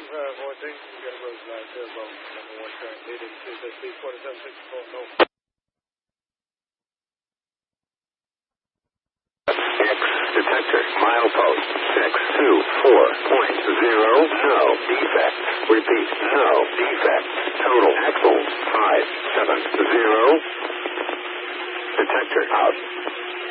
Vortex, you got road light there, about number 1 track leading to the C-4764 north. X detector, milepost 624.0, no defect. Repeat, no defect. Total axles 570. Detector out.